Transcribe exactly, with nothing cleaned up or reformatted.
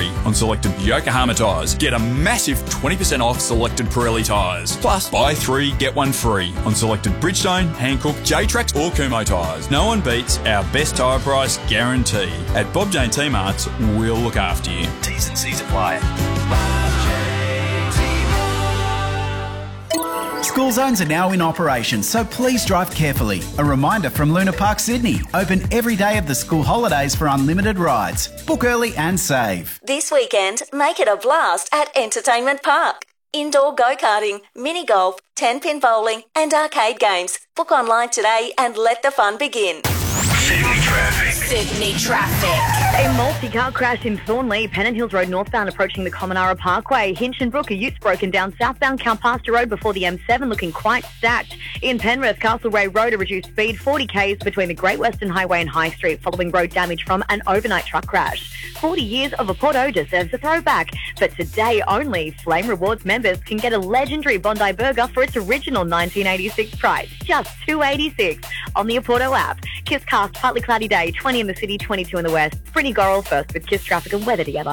free on selected Yokohama tyres. Get a massive twenty percent off selected Pirelli tyres. Plus, buy three, get one free on selected Bridgestone, Hankook, J-Trax or Kumho tyres. No one beats our best tyre price guarantee. At Bob Jane T-Marts, we'll look after you. T's and C's apply. School zones are now in operation, so please drive carefully. A reminder from Luna Park, Sydney. Open every day of the school holidays for unlimited rides. Book early and save. This weekend, make it a blast at Entertainment Park. Indoor go-karting, mini-golf, ten-pin bowling and arcade games. Book online today and let the fun begin. Sydney traffic. Sydney traffic. A multi-car crash in Thornley, Pennant Hills Road northbound approaching the Commonara Parkway. Hinchinbrook, a utes broken down southbound Calpastor Road before the M seven looking quite stacked. In Penrith, Castlereagh Road, a reduced speed, forty k's between the Great Western Highway and High Street following road damage from an overnight truck crash. forty years of a Porto deserves a throwback. But today only, Flame Rewards members can get a legendary Bondi burger for its original nineteen eighty-six price, just two dollars eighty-six on the Porto app. Kiss Cast, partly cloudy day, twenty in the city, twenty-two in the west. Brittany Gorrell first with Kiss Traffic and weather together.